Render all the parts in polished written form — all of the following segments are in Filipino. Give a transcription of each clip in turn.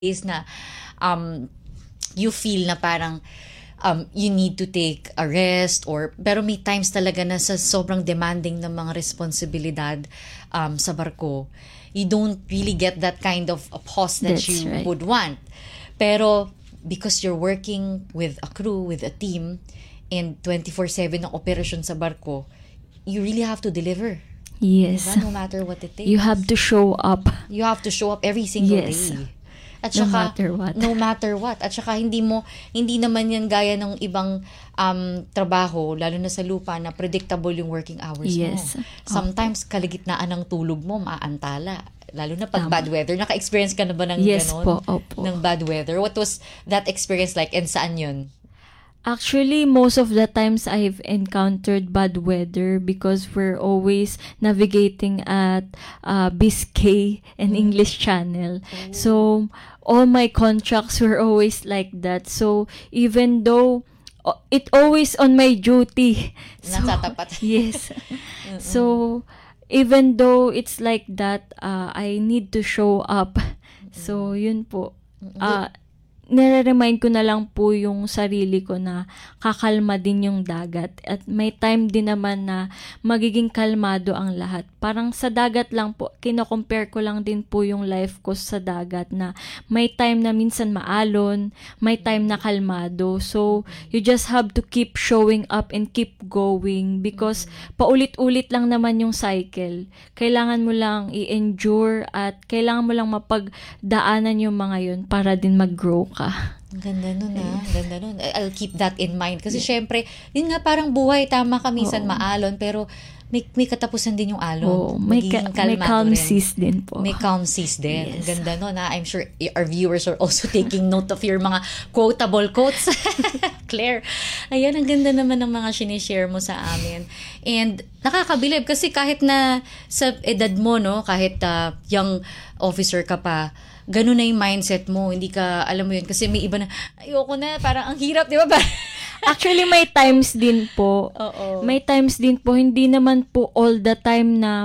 days na um, you feel na parang you need to take a rest or pero may times talaga na sa sobrang demanding ng mga responsibilidad sa barko, you don't really get that kind of a pause that That's you right. would want. Pero because you're working with a crew, with a team, and 24/7 ang operasyon sa barko, you really have to deliver. Yes. Diba? No matter what it takes. You have to show up. You have to show up every single Yes. day. At No saka, matter what. No matter what. At saka hindi naman yan gaya ng ibang trabaho, lalo na sa lupa, na predictable yung working hours Yes. mo. Sometimes, kaligitnaan ng tulog mo, maantala. Lalo na pag Tama. bad weather. Naka-experience ka na ba ng Yes ganon? po, opo. Ng bad weather? What was that experience like and saan yun? Actually, most of the times I've encountered bad weather because we're always navigating at Biscay and English Channel. So, all my contracts were always like that. So, even though it always on my duty. Nasa tapat. Yes. So, even though it's like that, I need to show up. So, yun po. Nare-remind ko na lang po yung sarili ko na kakalma din yung dagat. At may time din naman na magiging kalmado ang lahat. Parang sa dagat lang po, kino-compare ko lang din po yung life ko sa dagat na may time na minsan maalon, may time na kalmado. So, you just have to keep showing up and keep going because paulit-ulit lang naman yung cycle. Kailangan mo lang i-endure at kailangan mo lang mapagdaanan yung mga yun para din mag-grow ka. Ang ganda nun Ang ganda nun. I'll keep that in mind. Kasi syempre, yun nga parang buhay, tama ka minsan maalon, pero may katapusan din yung alon. May Magiging kalmado calm rin. seas din po. May calm seas din. Ang Yes. ganda nun I'm sure our viewers are also taking note of your mga quotable quotes. Claire. Ayan, ang ganda naman ng mga sinishare mo sa amin. And nakakabilib kasi kahit na sa edad mo, no, kahit young officer ka pa, ganun na yung mindset mo. Hindi ka, alam mo yun, kasi may iba na, ayoko na, parang ang hirap, di ba? Actually, may times din po. Oo. May times din po, hindi naman po all the time na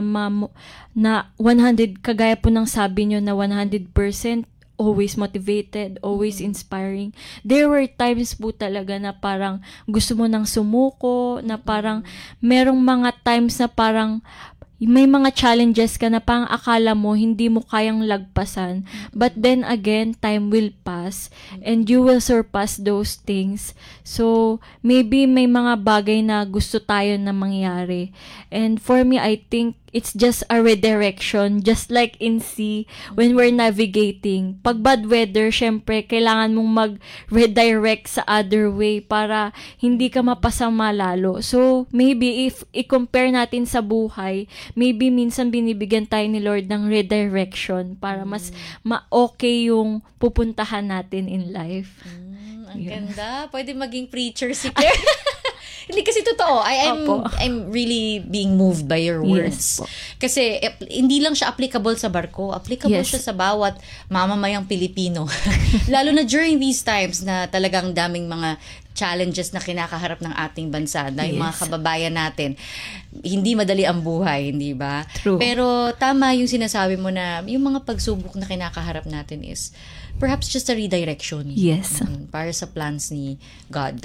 na 100, kagaya po ng sabi nyo na 100% always motivated, always inspiring. There were times po talaga na parang gusto mo nang sumuko, na parang merong mga times na parang may mga challenges ka na pang akala mo hindi mo kayang lagpasan. But then again, time will pass and you will surpass those things. So, maybe may mga bagay na gusto tayo na mangyari. And for me, I think it's just a redirection, just like in sea, when we're navigating. Pag bad weather, syempre, kailangan mong mag-redirect sa other way para hindi ka mapasama lalo. So, maybe if i-compare natin sa buhay, maybe minsan binibigyan tayo ni Lord ng redirection para mas ma-okay yung pupuntahan natin in life. Ang ganda. Pwede maging preacher si Claire. Hindi kasi totoo. I'm really being moved by your words. Yes po. Kasi hindi lang siya applicable sa barko. Applicable Yes. siya sa bawat mamamayang Pilipino. Lalo na during these times na talagang daming mga challenges na kinakaharap ng ating bansa na yung mga Yes. kababayan natin. Hindi madali ang buhay, hindi ba? True. Pero tama yung sinasabi mo na yung mga pagsubok na kinakaharap natin is perhaps just a redirection. Yes. Para sa plans ni God.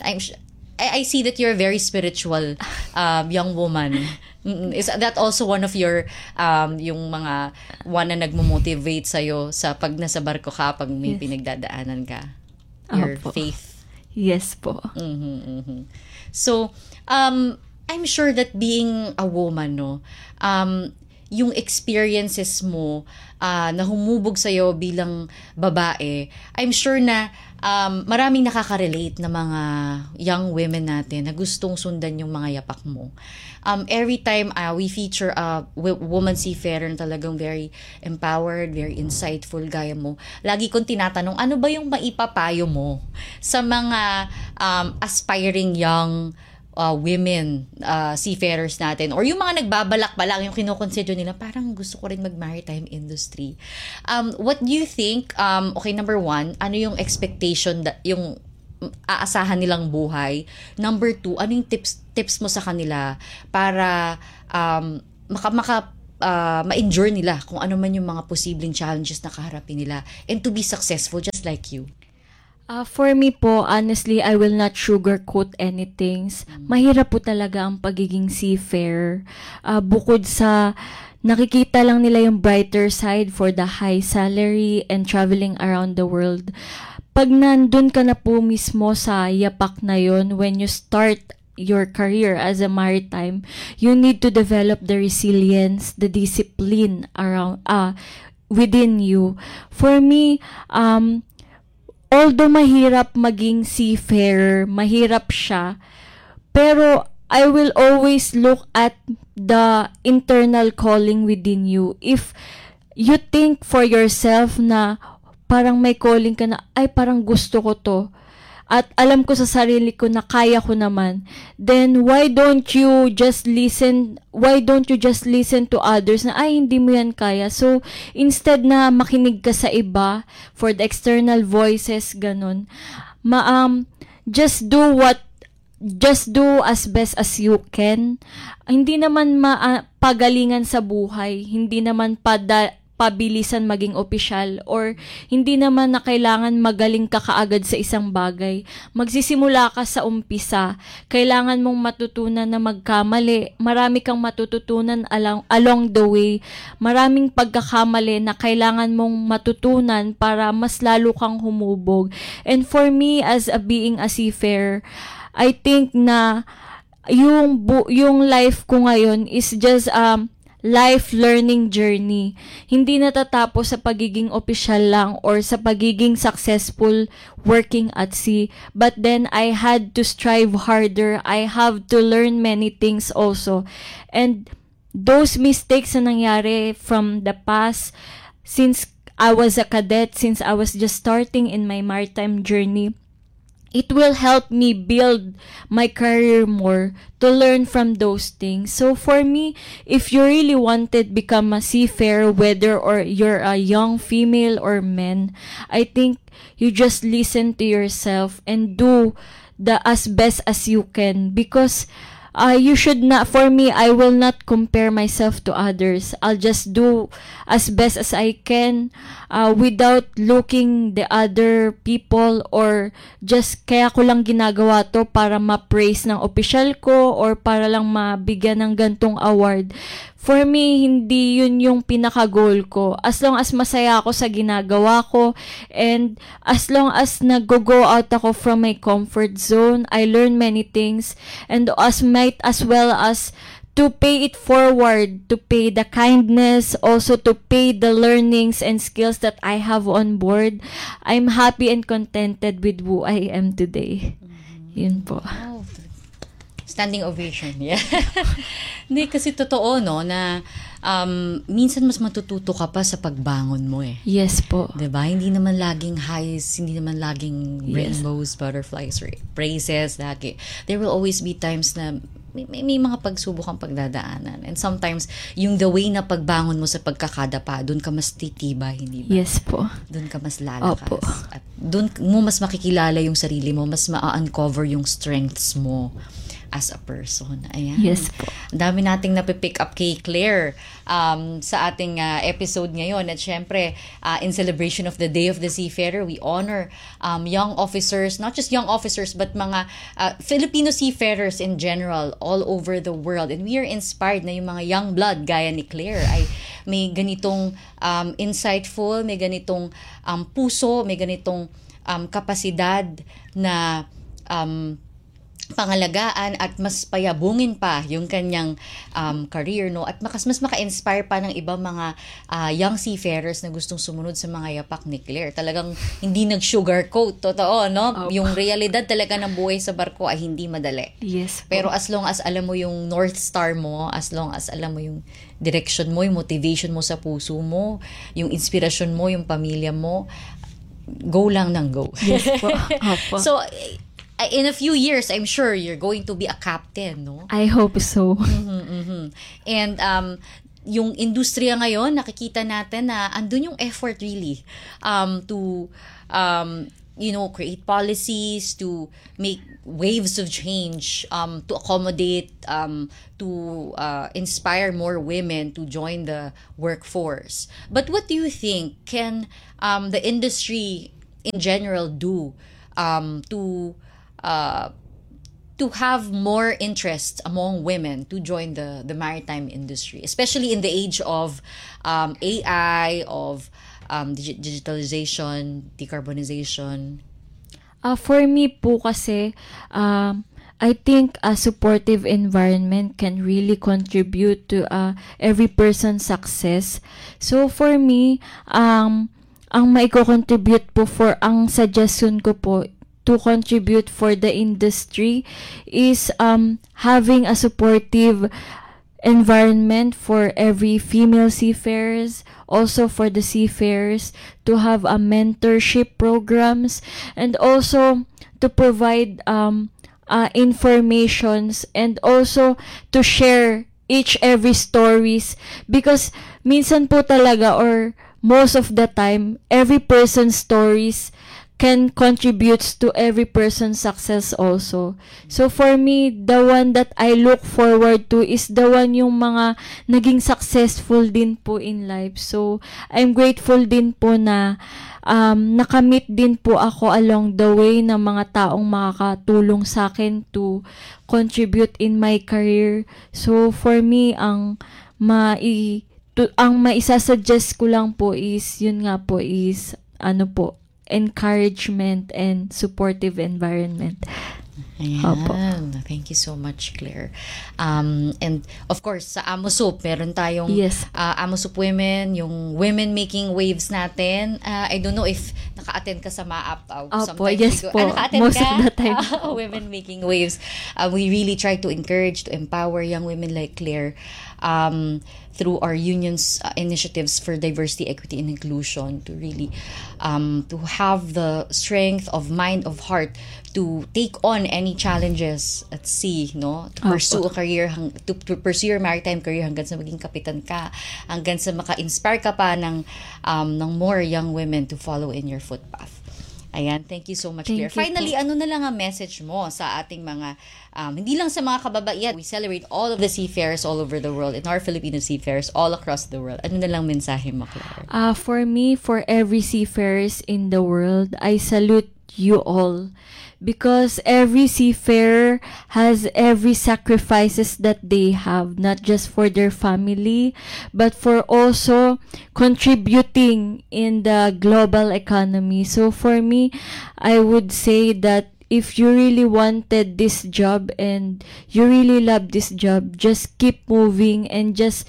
I see that you're a very spiritual young woman. Is that also one of your yung mga one na nagmo-motivate sa'yo sa pag nasa barko ka, pag may Yes. pinagdadaanan ka? Your Opo. faith. Yes po. So, I'm sure that being a woman, no, yung experiences mo na humubog sa'yo bilang babae, I'm sure na maraming nakaka-relate na mga young women natin na gustong sundan yung mga yapak mo. Every time we feature a woman seafarer na talagang very empowered, very insightful, gaya mo, lagi kong tinatanong, ano ba yung maipapayo mo sa mga aspiring young women seafarers natin or yung mga nagbabalak pa lang, yung kinoconsider nila parang gusto ko rin mag-maritime industry. What do you think, okay, number one, ano yung expectation, yung aasahan nilang buhay? Number two, ano yung tips mo sa kanila para ma-endure nila kung ano man yung mga posibleng challenges na kaharapin nila and to be successful just like you? For me po, honestly, I will not sugarcoat anything. Mahirap po talaga ang pagiging seafarer. Bukod sa nakikita lang nila yung brighter side for the high salary and traveling around the world. Pag nandun ka na po mismo sa yapak na yon, when you start your career as a maritime, you need to develop the resilience, the discipline around within you. For me, although mahirap maging seafarer, mahirap siya, pero I will always look at the internal calling within you. If you think for yourself na parang may calling ka na, ay parang gusto ko to, at alam ko sa sarili ko na kaya ko naman, then why don't you just listen to others na ay hindi mo yan kaya. So instead na makinig ka sa iba for the external voices, ganun, just do as best as you can. Hindi naman pagalingan sa buhay, hindi naman pabilisan maging opisyal, or hindi naman na kailangan magaling ka kaagad sa isang bagay. Magsisimula ka sa umpisa. Kailangan mong matutunan na magkamali. Marami kang matututunan along the way. Maraming pagkakamali na kailangan mong matutunan para mas lalo kang humubog. And for me, as being a seafarer, I think na yung life ko ngayon is just life learning journey. Hindi natatapos sa pagiging opisyal lang or sa pagiging successful working at sea. But then I had to strive harder. I have to learn many things also. And those mistakes na nangyari from the past, since I was a cadet, since I was just starting in my maritime journey, it will help me build my career more to learn from those things. So for me, if you really wanted become a seafarer, whether or you're a young female or man, I think you just listen to yourself and do the as best as you can, because you should not, for me, I will not compare myself to others. I'll just do as best as I can without looking the other people, or just kaya ko lang ginagawa to para ma-praise ng official ko or para lang mabigyan ng gantong award. For me, hindi yun yung pinaka-goal ko. As long as masaya ako sa ginagawa ko, and as long as nag-go out ako from my comfort zone, I learn many things, and as well as to pay it forward, to pay the kindness, also to pay the learnings and skills that I have on board, I'm happy and contented with who I am today. Yun po. Oh, standing ovation. Yeah. Hindi, kasi totoo, no, na minsan mas matututo ka pa sa pagbangon mo eh. Yes po. Diba? Hindi naman laging highs, hindi naman laging rainbows, butterflies, praises, lagi. There will always be times na may mga pagsubok ang pagdadaanan. And sometimes, yung the way na pagbangon mo sa pagkakadapa, doon ka mas titibay, hindi ba? Yes po. Doon ka mas lalakas. Opo. At doon mo mas makikilala yung sarili mo, mas ma-uncover yung strengths mo as a person. Ayan. Yes po. Ang dami nating napipick up kay Claire sa ating episode ngayon. At syempre, in celebration of the Day of the Seafarer, we honor young officers, not just young officers, but mga Filipino seafarers in general all over the world. And we are inspired na yung mga young blood gaya ni Claire ay may ganitong insightful, may ganitong puso, may ganitong kapasidad na pangalagaan at mas payabungin pa yung kanyang career, no, at mas maka-inspire pa ng ibang mga young seafarers na gustong sumunod sa mga yapak ni Claire. Talagang hindi nag-sugarcoat, totoo, no? Yung realidad talaga ng buhay sa barko ay hindi madali. Yes po. Pero as long as alam mo yung North Star mo, as long as alam mo yung direction mo, yung motivation mo sa puso mo, yung inspirasyon mo, yung pamilya mo, go lang ng go. Yes po. Opo. So in a few years, I'm sure you're going to be a captain, no? I hope so. And yung industriya ngayon, nakikita natin na andun yung effort really to create policies to make waves of change, to accommodate, to inspire more women to join the workforce. But what do you think can the industry in general do to have more interest among women to join the maritime industry, especially in the age of AI, of digitalization, decarbonization? For me po kasi, I think a supportive environment can really contribute to every person's success. So for me, ang maiko-contribute po ang suggestion ko po to contribute for the industry is having a supportive environment for every female seafarers, also for the seafarers to have a mentorship programs, and also to provide informations, and also to share every stories, because minsan po talaga, or most of the time, every person's stories can contributes to every person's success also. So for me, the one that I look forward to is the one yung mga naging successful din po in life. So I'm grateful din po na nakamit din po ako along the way ng mga taong makakatulong sa akin to contribute in my career. So for me, ang maisasuggest ko lang po is, yun nga po is, encouragement and supportive environment. Ayan. Thank you so much, Claire. And of course, sa AMOSUP, meron tayong AMOSUP Women, yung Women Making Waves natin. I don't know if naka-attend ka sa MAAP. Yes po. Most of the time. Women Making Waves. We really try to encourage, to empower young women like Claire through our union's initiatives for diversity, equity, and inclusion, to really to have the strength of mind, of heart, to take on any challenges at sea, no? To pursue a career, to pursue your maritime career hanggang sa maging kapitan ka, hanggang sa maka-inspire ka pa ng more young women to follow in your footpath. Ayan, thank you so much, Claire. Finally, ano na lang ang message mo sa ating mga, hindi lang sa mga kababaihan, we celebrate all of the seafarers all over the world, and our Filipino seafarers all across the world. Ano na lang mensahe mo, Claire? For me, for every seafarers in the world, I salute you all. Because every seafarer has every sacrifices that they have, not just for their family, but for also contributing in the global economy. So for me, I would say that if you really wanted this job and you really love this job, just keep moving, and just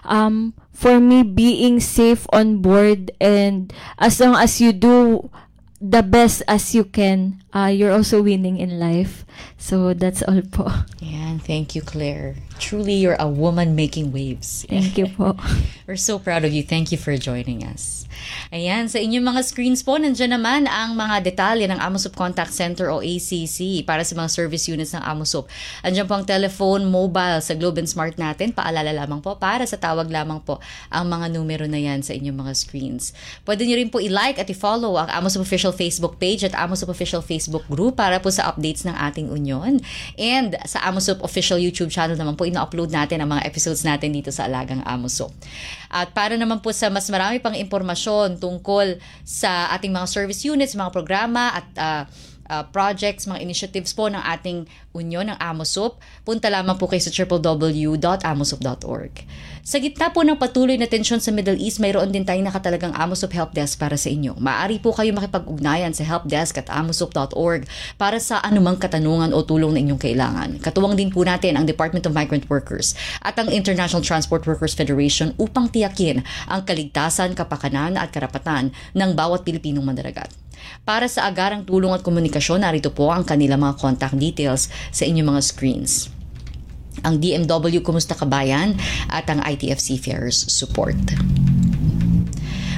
for me, being safe on board, and as long as you do the best as you can, you're also winning in life. So that's all po. Yan, thank you, Claire. Truly, you're a woman making waves. Thank you po. We're so proud of you. Thank you for joining us. Ayan, sa inyong mga screens po, nandiyan naman ang mga detalye ng AMOSUP Contact Center o ACC para sa mga service units ng AMOSUP. Andiyan po ang telephone, mobile sa Globe and Smart natin. Paalala lamang po, para sa tawag lamang po ang mga numero na yan sa inyong mga screens. Pwede nyo rin po i-like at i-follow ang AMOSUP Official Facebook page at AMOSUP Official Facebook group para po sa updates ng ating union. And sa AMOSUP Official YouTube channel naman po, ina-upload natin ang mga episodes natin dito sa Alagang AMOSUP. At para naman po sa mas marami pang impormasyon tungkol sa ating mga service units, mga programa at projects, mga initiatives po ng ating union, ng AMOSUP, punta lamang po kayo sa www.amosup.org. Sa gitna po ng patuloy na tensyon sa Middle East, mayroon din tayong nakatalagang AMOSUP Help Desk para sa inyo. Maaari po kayo makipag-ugnayan sa helpdesk@amosup.org para sa anumang katanungan o tulong na inyong kailangan. Katuwang din po natin ang Department of Migrant Workers at ang International Transport Workers Federation upang tiyakin ang kaligtasan, kapakanan at karapatan ng bawat Pilipinong mandaragat. Para sa agarang tulong at komunikasyon, narito po ang kanilang mga contact details sa inyong mga screens. Ang DMW Kumusta Kabayan at ang ITF Seafarers Support.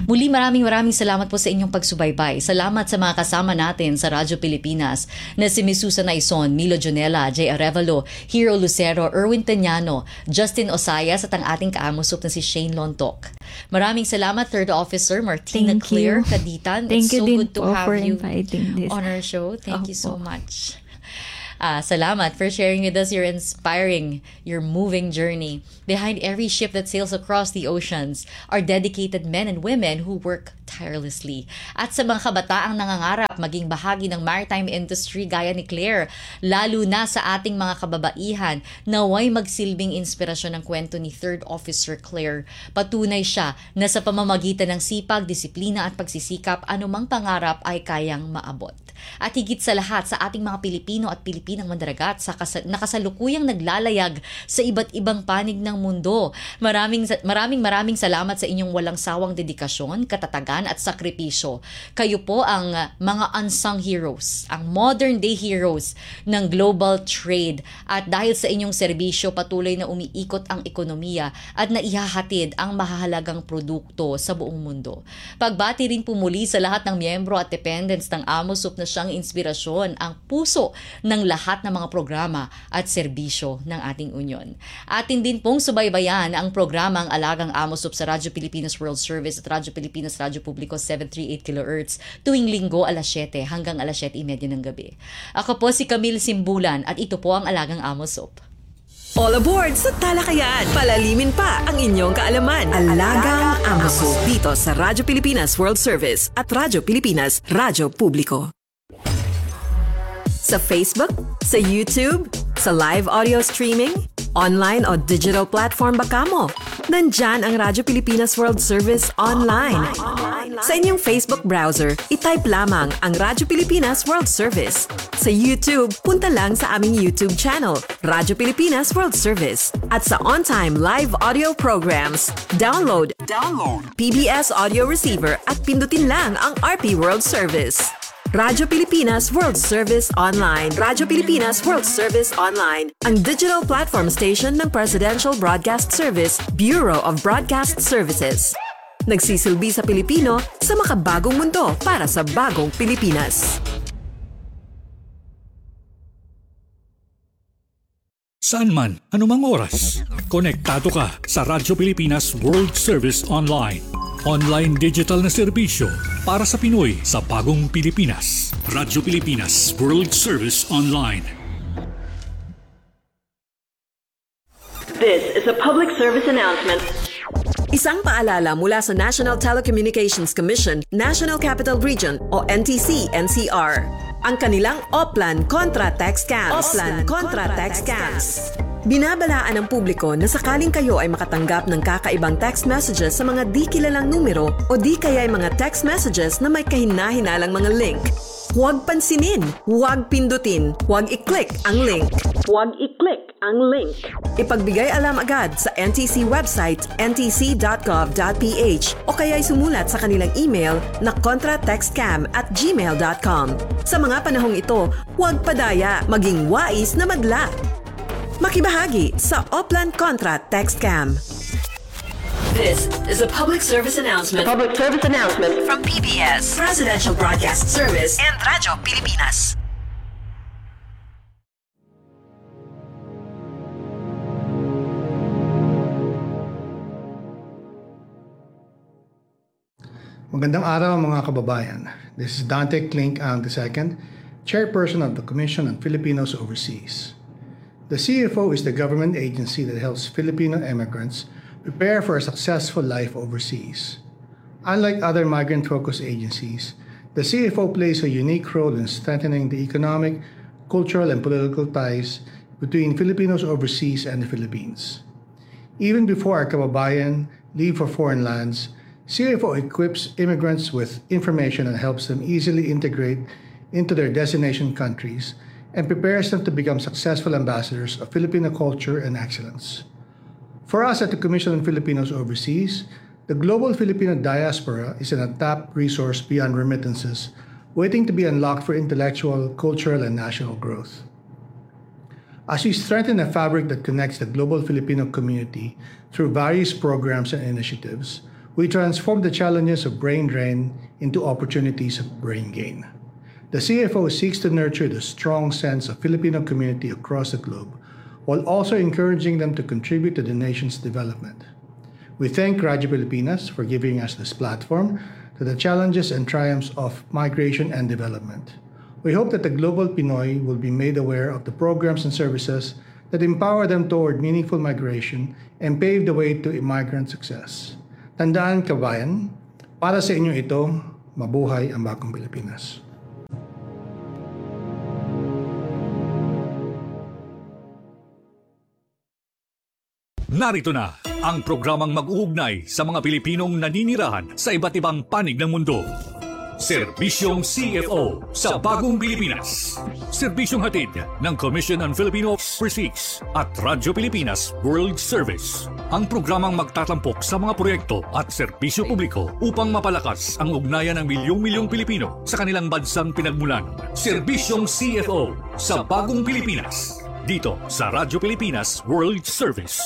Muli maraming salamat po sa inyong pagsubaybay. Salamat sa mga kasama natin sa Radyo Pilipinas na si Ms. Susan Aizon, Milo Jonella, Jay Arevalo, Hero Lucero, Erwin Tanyano, Justin Osayas at ang ating kaamusup na si Shane Lontok. Maraming salamat, Third Officer Martina Claire Kaditan. Thank It's you so din good to po have for you inviting this. on our show. Thank you so much. Salamat for sharing with us your inspiring, your moving journey. Behind every ship that sails across the oceans are dedicated men and women who work tirelessly. At sa mga kabataang nangangarap maging bahagi ng maritime industry gaya ni Claire, lalo na sa ating mga kababaihan, naway magsilbing inspirasyon ng kwento ni Third Officer Claire. Patunay siya na sa pamamagitan ng sipag, disiplina at pagsisikap, anumang pangarap ay kayang maabot. At higit sa lahat sa ating mga Pilipino at Pilipinang mandaragat na kasalukuyang naglalayag sa iba't ibang panig ng mundo. Maraming salamat sa inyong walang sawang dedikasyon, katatagan at sakripisyo. Kayo po ang mga unsung heroes, ang modern day heroes ng global trade. At dahil sa inyong serbisyo, patuloy na umiikot ang ekonomiya at naihahatid ang mahahalagang produkto sa buong mundo. Pagbati rin po muli sa lahat ng miyembro at dependents ng AMOSUP na siyang inspirasyon, ang puso ng lahat ng mga programa at serbisyo ng ating union. Atin din pong subaybayan ang programang Alagang AMOSUP sa Radyo Pilipinas World Service at Radyo Pilipinas Radyo Publiko 738 kHz tuwing linggo alas 7 hanggang alas 7:30 ng gabi. Ako po si Camille Simbulan at ito po ang Alagang AMOSUP. All aboard sa talakayan. Palalimin pa ang inyong kaalaman. Alagang AMOSUP dito sa Radyo Pilipinas World Service at Radyo Pilipinas Radyo Publiko. Sa Facebook, sa YouTube, sa live audio streaming, online o digital platform ba kamo? Nandyan ang Radyo Pilipinas World Service online. Sa inyong Facebook browser, itype lamang ang Radyo Pilipinas World Service. Sa YouTube, punta lang sa aming YouTube channel, Radyo Pilipinas World Service. At sa on-time live audio programs, download PBS Audio Receiver at pindutin lang ang RP World Service. Radyo Pilipinas World Service Online. Radyo Pilipinas World Service Online, ang digital platform station ng Presidential Broadcast Service, Bureau of Broadcast Services. Nagsisilbi sa Pilipino sa makabagong mundo para sa bagong Pilipinas. Saan man, anumang oras, konektado ka sa Radyo Pilipinas World Service Online. Online digital na serbisyo para sa Pinoy sa bagong Pilipinas. Radyo Pilipinas World Service Online. This is a public service announcement. Isang paalala mula sa National Telecommunications Commission, National Capital Region o NTC-NCR. Ang kanilang Oplan Contra Text Scams. Binabalaan ng publiko na sakaling kayo ay makatanggap ng kakaibang text messages sa mga di kilalang numero o di kaya ay mga text messages na may kahina-hinalang mga link. Huwag pansinin, huwag pindutin, huwag i-click ang link. Ipagbigay alam agad sa NTC website ntc.gov.ph o kaya'y sumulat sa kanilang email na contratextcam@gmail.com. Sa mga panahong ito, huwag padaya, maging wais na madla. Makibahagi sa Oplan Contra Text Scam. This is a public service announcement. From PBS, Presidential Broadcast Service, and Radyo Pilipinas. Magandang araw mga kababayan. This is Dante Klink ang II, Chairperson of the Commission on Filipinos Overseas. The CFO is the government agency that helps Filipino immigrants prepare for a successful life overseas. Unlike other migrant-focused agencies, the CFO plays a unique role in strengthening the economic, cultural, and political ties between Filipinos overseas and the Philippines. Even before our kababayan leave for foreign lands, CFO equips immigrants with information and helps them easily integrate into their destination countries and prepares them to become successful ambassadors of Filipino culture and excellence. For us at the Commission on Filipinos Overseas, the global Filipino diaspora is an untapped resource beyond remittances, waiting to be unlocked for intellectual, cultural, and national growth. As we strengthen a fabric that connects the global Filipino community through various programs and initiatives, We transform the challenges of brain drain into opportunities of brain gain. The CFO seeks to nurture the strong sense of Filipino community across the globe, while also encouraging them to contribute to the nation's development. We thank Radyo Pilipinas for giving us this platform to the challenges and triumphs of migration and development. We hope that the global Pinoy will be made aware of the programs and services that empower them toward meaningful migration and pave the way to immigrant success. Tandaan, kabayan, para sa inyo ito, mabuhay ang bagong Pilipinas. Narito na ang programang mag-uugnay sa mga Pilipinong naninirahan sa iba't ibang panig ng mundo. Serbisyong CFO sa Bagong Pilipinas. Serbisyong hatid ng Commission on Filipino Overseas at Radyo Pilipinas World Service. Ang programang magtatampok sa mga proyekto at serbisyo publiko upang mapalakas ang ugnayan ng milyong-milyong Pilipino sa kanilang bansang pinagmulan. Serbisyong CFO sa Bagong Pilipinas. Dito sa Radyo Pilipinas World Service.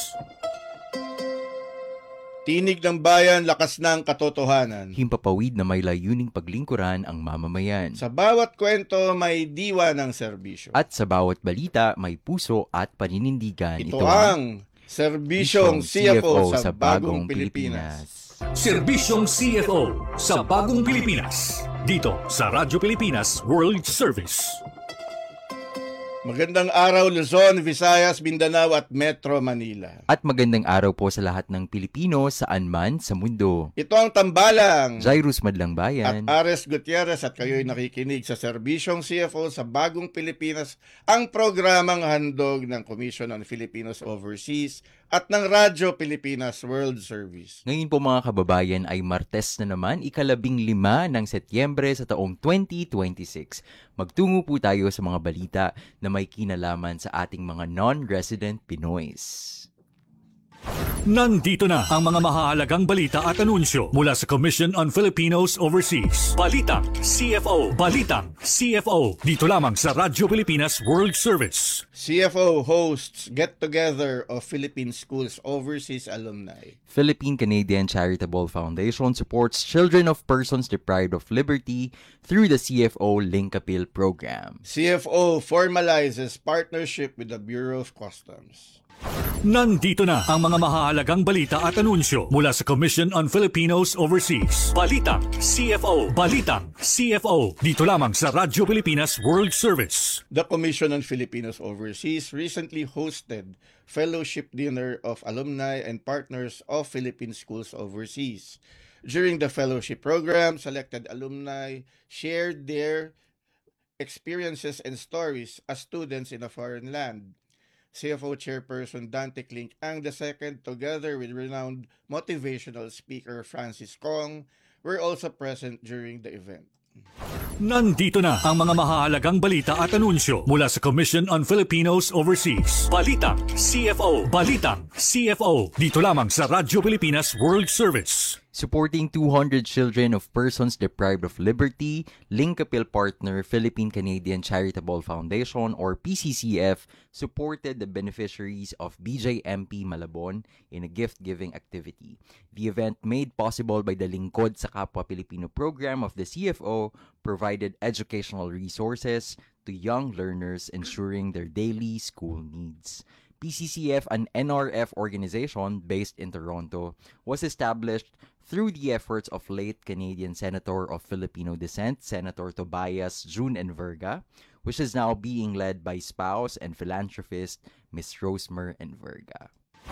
Tinig ng bayan, lakas ng katotohanan. Himpapawid na may layuning paglingkuran ang mamamayan. Sa bawat kwento, may diwa ng serbisyo. At sa bawat balita, may puso at paninindigan. Ito ang Serbisyong CFO sa Bagong Pilipinas. Serbisyong CFO sa Bagong Pilipinas. Dito sa Radyo Pilipinas World Service. Magandang araw Luzon, Visayas, Mindanao at Metro Manila. At magandang araw po sa lahat ng Pilipino saan man sa mundo. Ito ang Tambalang. Jairus Madlang Bayan. At Ares Gutierrez at kayo'y nakikinig sa Serbisyong CFO sa Bagong Pilipinas, ang programang handog ng Commission on Filipinos Overseas at ng Radyo Pilipinas World Service. Ngayon po mga kababayan ay Martes na naman, 15 ng Setyembre sa taong 2026. Magtungo po tayo sa mga balita na may kinalaman sa ating mga non-resident Pinoys. Nandito na ang mga mahahalagang balita at anunsyo mula sa Commission on Filipinos Overseas. Balitang CFO. Balitang CFO. Dito lamang sa Radyo Pilipinas World Service. CFO hosts Get-Together of Philippine Schools Overseas Alumni. Philippine-Canadian Charitable Foundation supports children of persons deprived of liberty through the CFO Link-Appeal program. CFO formalizes partnership with the Bureau of Customs. Nandito na ang mga mahahalagang balita at anunsyo mula sa Commission on Filipinos Overseas. Balitang CFO. Balitang CFO. Dito lamang sa Radyo Pilipinas World Service. The Commission on Filipinos Overseas recently hosted Fellowship Dinner of Alumni and Partners of Philippine Schools Overseas. During the fellowship program, selected alumni shared their experiences and stories as students in a foreign land. CFO Chairperson Dante Clink ang II, together with renowned motivational speaker Francis Kong, were also present during the event. Nandito na ang mga mahahalagang balita at anunsyo mula sa Commission on Filipinos Overseas. Balitang CFO. Balitang CFO. Dito lamang sa Radyo Pilipinas World Service. Supporting 200 children of persons deprived of liberty, Link-Appeal partner Philippine-Canadian Charitable Foundation or PCCF supported the beneficiaries of BJMP Malabon in a gift-giving activity. The event, made possible by the Lingkod sa Kapwa Pilipino program of the CFO, provided educational resources to young learners ensuring their daily school needs. PCCF, an NRF organization based in Toronto, was established through the efforts of late Canadian Senator of Filipino descent, Senator Tobias June Enverga, which is now being led by spouse and philanthropist Ms. Rosemar Enverga.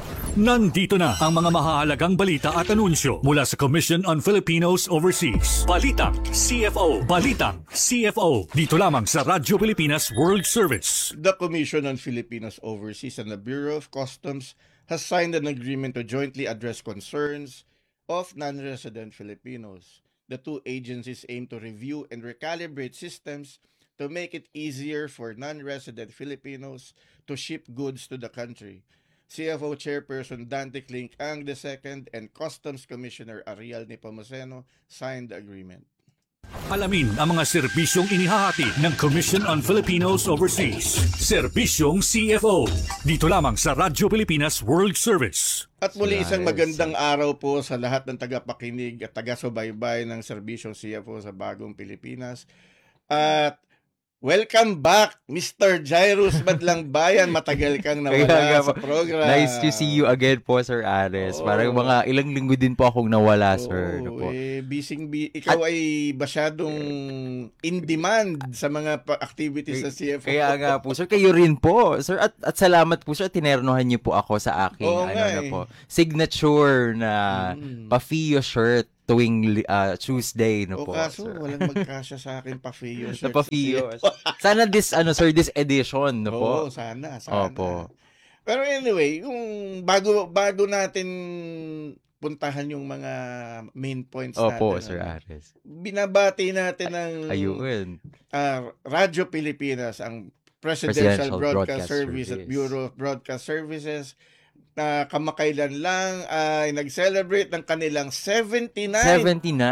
Nandito na ang mga mahahalagang balita at anunsyo mula sa Commission on Filipinos Overseas. Balitang CFO. Balitang CFO. Dito lamang sa Radyo Pilipinas World Service. The Commission on Filipinos Overseas and the Bureau of Customs has signed an agreement to jointly address concerns of non-resident Filipinos. The two agencies aim to review and recalibrate systems to make it easier for non-resident Filipinos to ship goods to the country. CFO Chairperson Dante Clink ang II and Customs Commissioner Ariel Nepomuceno signed the agreement. Alamin ang mga serbisyong inihahati ng Commission on Filipinos Overseas. Serbisyong CFO. Dito lamang sa Radyo Pilipinas World Service. At muli isang magandang araw po sa lahat ng tagapakinig at taga-subaybay ng Serbisyong CFO sa Bagong Pilipinas. At welcome back, Mr. Jairus Badlang Bayan. Matagal kang nawala sa program. Nice to see you again po, Sir Ares. Parang mga ilang linggo din po akong nawala, sir. Ano po? Ikaw ay masyadong in demand sa mga activities sa CFO. Kaya nga po, sir. Kayo rin po, sir. At salamat po, sir. Tinernohan niyo po ako sa aking signature na pa-Fio shirt tuwing Tuesday, no po. Kaso sir. walang magkasya sa akin pa-Fio shirt. Pa-Fio. Sana this edition, no po. Sana. Opo. Pero anyway, yung bago natin puntahan yung mga main points natin. Opo, Sir Ares. Binabati natin ng Radyo Pilipinas, ang Presidential Broadcast Service at Bureau of Broadcast Services na kamakailan lang ay nag-celebrate ng kanilang 79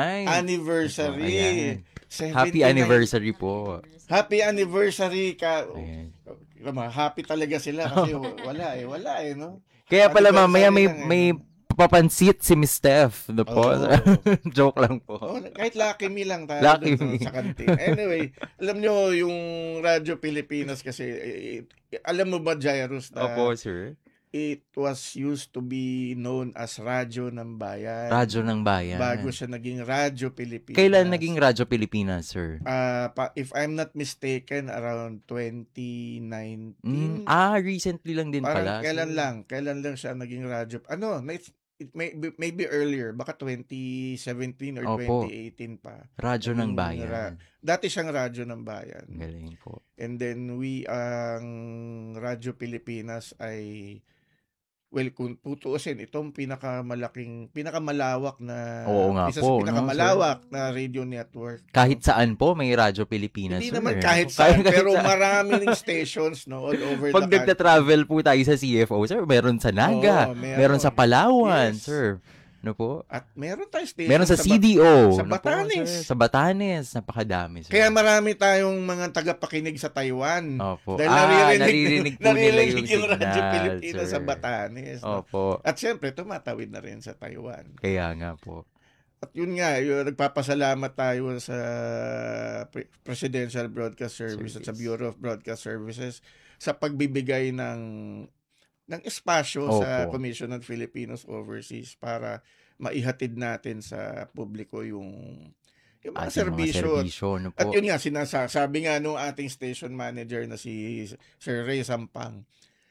anniversary. 79. Happy anniversary po. Happy anniversary ka. Happy talaga sila kasi wala eh, no? Kaya pala mamaya may papansit si Miss Steph, no po? Joke lang po. Kahit Lucky Me lang tayo sa kantin. Anyway, alam nyo yung Radyo Pilipinas kasi, alam mo ba, Jairus, na Opo, sir. It was used to be known as Radyo ng Bayan. Radyo ng Bayan. Bago siya naging Radyo Pilipinas. Kailan naging Radyo Pilipinas, sir? If I'm not mistaken, around 2019. Recently lang din pala. Kailan lang siya naging Radyo. It may be earlier, baka 2017 or 2018 pa. Radyo ng Bayan. Dati siyang Radyo ng Bayan. Galing po. And then ang Radyo Pilipinas ay kung tutuusin, itong pinakamalawak na pinakamalawak na radio network. Kahit saan po may Radyo Pilipinas. Hindi naman kahit saan, pero maraming stations all over the country. Pag nagta-travel po tayo sa CFO, sir, meron sa Naga, meron sa Palawan, sir. No po? At meron tayong station. Meron sa CDO. Sa Batanes. Sa Batanes. Napakadami. Sir. Kaya marami tayong mga tagapakinig sa Taiwan. Opo. Dahil naririnig po nila yung Radyo signal, Pilipinas sa Batanes. Opo. At syempre, tumatawid na rin sa Taiwan. Kaya nga po. At yun nga, nagpapasalamat tayo sa Presidential Broadcast Service at sa Bureau of Broadcast Services sa pagbibigay ng espasyo sa Commission on Filipinos Overseas para maihatid natin sa publiko yung mga serbisyo. No po. At yun nga, sabi nga nung ating station manager na si Sir Ray Sampang,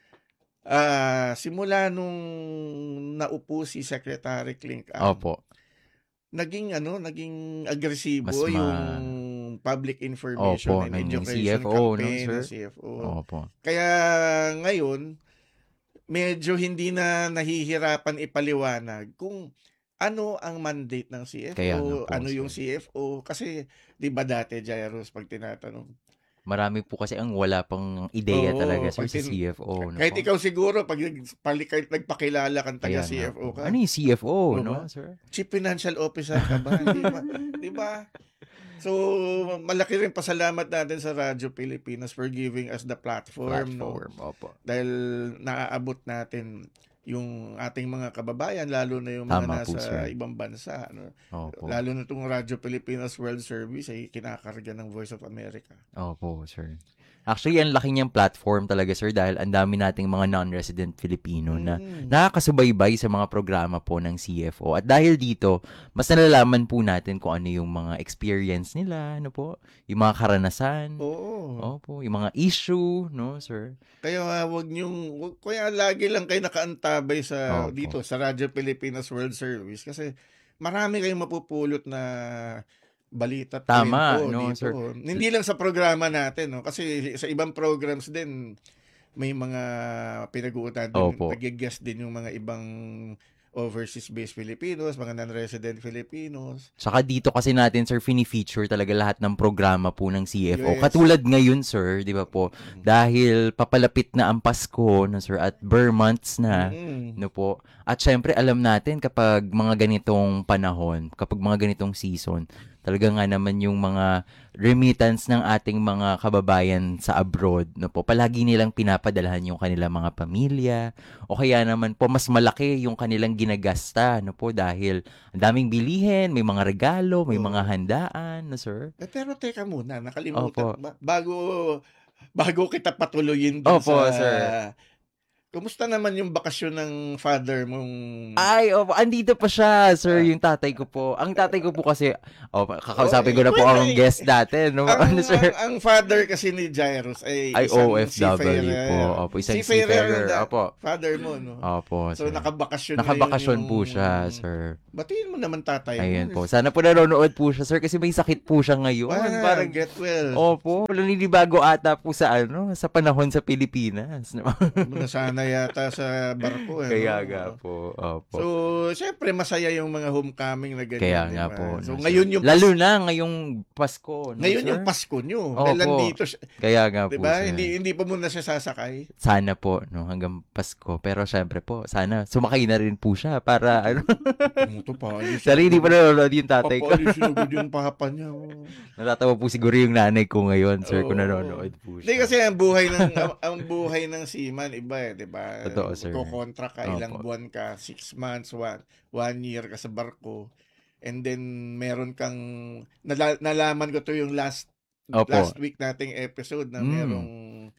simula nung naupo si Secretary Clink, naging agresibo yung public information and education campaign ng CFO. Kaya ngayon, medyo hindi na nahihirapan ipaliwanag kung ano ang mandate ng CFO, yung CFO. Kasi, di ba dati, Jairus, pag tinatanong, marami po kasi ang wala pang ideya talaga sa CFO. Kahit ikaw siguro, pag nagpakilala kang taga-CFO ka. Ano yung CFO, no, sir? Chief Financial Officer ka ba? Di ba? So, malaki rin pasalamat natin sa Radyo Pilipinas for giving us the platform. Opo. Dahil naaabot natin yung ating mga kababayan, lalo na yung mga nasa ibang bansa. Lalo na itong Radyo Pilipinas World Service ay kinakarga ng Voice of America. Opo, sir. Actually, ang laki niyang platform talaga, sir, dahil ang dami nating mga non-resident Filipino na nakakasubaybay sa mga programa po ng CFO. At dahil dito, mas nalalaman po natin kung ano yung mga experience nila, ano po, yung mga karanasan. Opo, yung mga issue, no, sir? Kaya kaya lagi lang kayo nakaantabay dito sa Radyo Pilipinas World Service kasi marami kayong mapupulot na balita. Tama, no, dito. sir. Hindi lang sa programa natin, no? Kasi sa ibang programs din, may mga pinag-uutan din. Nag-guest din yung mga ibang overseas-based Filipinos, mga non-resident Filipinos. Saka dito kasi natin, sir, fini-feature talaga lahat ng programa po ng CFO. Yes. Katulad ngayon, sir, di ba po? Dahil papalapit na ang Pasko, no, sir, at Burr months na, no po. At syempre, alam natin kapag mga ganitong panahon, kapag mga ganitong season, talaga nga naman yung mga remittance ng ating mga kababayan sa abroad, no po, palagi nilang pinapadalhan yung kanilang mga pamilya, o kaya naman po mas malaki yung kanilang ginagasta, no po, dahil ang daming bilihin, may mga regalo, may mga handaan, no sir? Pero teka muna, Opo. nakalimutan. Bago kita patuloyin dun Opo, sir. Kumusta naman yung bakasyon ng father mong... Ay, andito pa siya, sir, yung tatay ko po. Ang tatay ko po kasi, kakausapin ko na po ang guest natin. No? Sir? Ang father kasi ni Jairus ay isang OFW seafarer. po. Opo, isang Seafarer seafarer. Opo. Father mo, no? Opo, So, sir. nakabakasyon po siya, sir. Batiin mo naman tatay. Ayan po. Sana po nanonood po siya, sir, kasi may sakit po siya ngayon. Parang get well. Opo, naninibago ata po sa sa panahon sa Pilipinas. Sana yata sa barko. Kaya no? nga po. Opo. So, syempre masaya yung mga homecoming na ganyan. Kaya diba? nga po. So, no, ngayon sir. yung Lalo na ngayong Pasko. No, ngayon sir? yung Pasko nyo. Opo. Dahil nandito siya. Kaya nga po, Diba? sir. Hindi pa muna siya sasakay. Sana po, no, hanggang Pasko. Pero syempre po, sana sumakay na rin po siya para, Ito pa. Sarili pa nanonood yung tatay ko. Papalisin agad yung papa niya. Natatawa po siguro yung nanay ko ngayon, sir, kung nanonood po Hindi siya. kasi ang buhay ng seaman iba eh, 'di ba? Totoo, sir. Ko-contract ka, ilang Opo. buwan ka, 6 months, one year ka sa barko. And then meron kang nalaman ko to yung last week nating episode na merong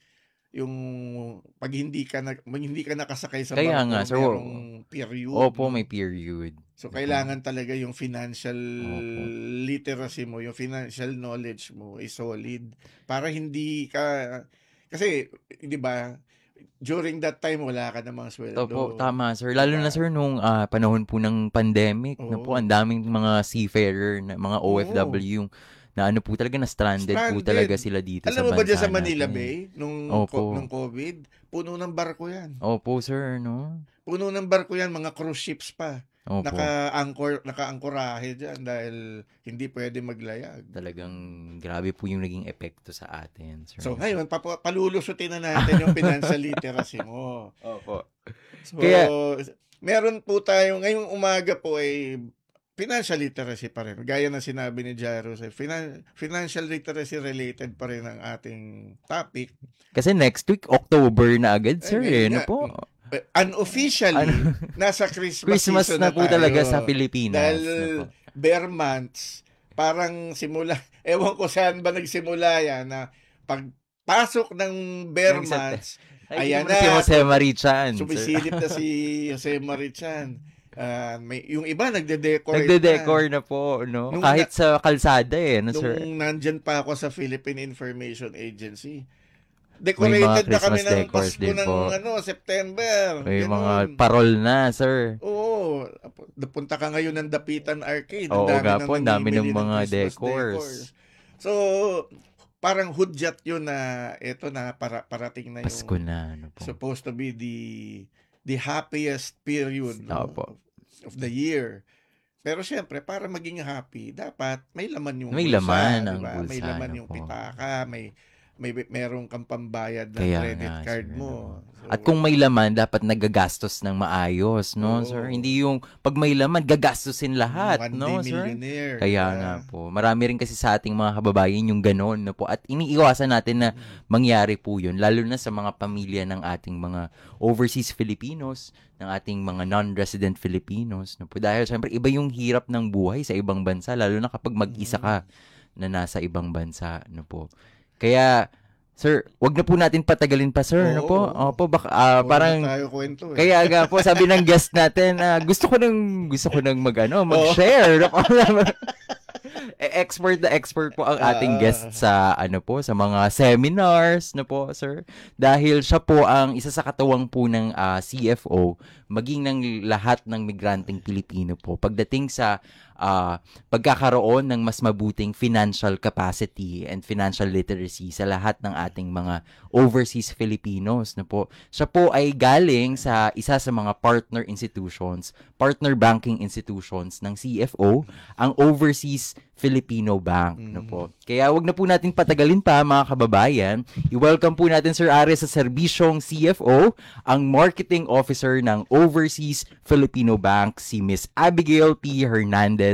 yung pag hindi ka nakasakay sa Kaya barko, nga, sir. merong period. Opo, may period. So, kailangan talaga yung financial Opo. literacy mo, yung financial knowledge mo is solid. Para hindi ka... Kasi, di ba, during that time, wala ka namang sweldo. Opo, tama, sir. Lalo na, sir, nung panahon po ng pandemic, na po, ang daming mga seafarer, mga OFW, na ano po talaga, na stranded po talaga sila dito sa bansa Alam mo ba dyan sa Manila natin. Bay, nung COVID, puno ng barko yan. Opo, sir, no? Puno ng barko yan, mga cruise ships pa. Opo. Naka-angkorahe dyan dahil hindi pwede maglayag. Talagang grabe po yung naging epekto sa atin, sir. So ngayon, palulusutin na natin yung financial literacy mo. Opo. So, Kaya- meron po tayo, ngayong umaga po ay financial literacy pa rin. Gaya ng sinabi ni Jairus, financial literacy related pa rin ang ating topic. Kasi next week, October na agad, sir, ngayon ano nga, po? Unofficially, nasa Christmas Christmas season na po tayo. talaga sa Pilipinas. Dahil Nako. bare months, parang ewan ko saan ba nagsimula yan, na pagpasok ng bare Ng months, Ay, ayan si na, Jose Marichan, sir. sumisilip na si Jose Marichan. Yung iba nagde-decorate Nagde-decor na po, no? Nung Kahit sa kalsada no, Nung sir? nandyan pa ako sa Philippine Information Agency. May Decorated mga na kami Christmas ng decors Pasko din ng po. September. May Ganun. mga parol na, sir. Oo. Punta ka ngayon ng Dapitan Arcade. Oo Ang dami nga nang po, ang dami ng namimili mga Christmas decors. So, parang hudyat yun na eto na parating na yung Pasko na, ano po. supposed to be the happiest period Opo. of the year. Pero syempre, para maging happy, dapat may laman yung May bulsa, laman ang diba? May bulsa, laman ano yung po. pitaka, merong kang pambayad ng Kaya credit nga, card sir, mo. At kung may laman, dapat nagagastos ng maayos, no, Oo. sir? Hindi yung pag may laman, gagastusin lahat, one no, day sir? millionaire. Kaya diba? nga po. Marami rin kasi sa ating mga kababayan yung ganon, no po. At iniiwasan natin na mangyari po yun, lalo na sa mga pamilya ng ating mga overseas Filipinos, ng ating mga non-resident Filipinos, no po. Dahil syempre, iba yung hirap ng buhay sa ibang bansa, lalo na kapag mag-isa ka na nasa ibang bansa, no po. Kaya, sir, wag na po natin patagalin pa, sir, no po. Opo, baka, Huwag parang, na tayo kwento eh. kaya nga po, sabi ng guest natin, gusto ko nang mag-share. Expert na expert po ang ating guest sa sa mga seminars na po, sir. Dahil siya po ang isa sa katuwang po ng CFO, maging ng lahat ng migranteng Pilipino po. Pagdating sa pagkakaroon ng mas mabuting financial capacity and financial literacy sa lahat ng ating mga overseas Filipinos na po. Siya po ay galing sa isa sa mga partner banking institutions ng CFO, ang Overseas Filipino Bank. No po. Kaya wag na po natin patagalin pa, mga kababayan. I-welcome po natin, Sir Ares, sa serbisyong CFO, ang Marketing Officer ng Overseas Filipino Bank, si Miss Abigail P. Hernandez